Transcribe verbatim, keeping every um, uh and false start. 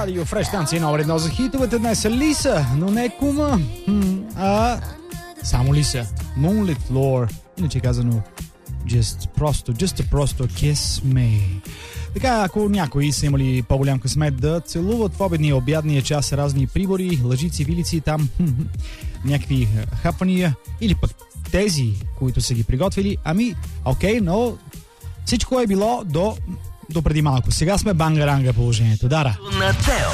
радио Фреш станция номер едно за хитовете. Днес е Лиса, но не кума, а само Лиса. Moonlit Lure, иначе казано just просто, just просто Kiss Me. Така, ако някои са имали по-голям късмет да целуват в обедния обядния час разни прибори, лъжици, вилици, там някакви хапвания, или пък тези, които са ги приготвили, ами, окей, но всичко е било до, до преди малко. Сега сме бангаранга положението. Дара. На Тео.